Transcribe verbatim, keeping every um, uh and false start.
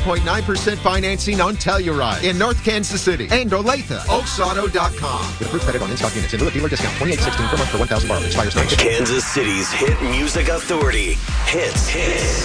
point nine percent financing on Telluride in North Kansas City and Olathe. Oaks Auto dot com. With approved credit on in-stock units. And dealer discount twenty-eight sixteen per month for one thousand borrowed. Expires nine. Kansas City's hit music authority. Hits. Hits.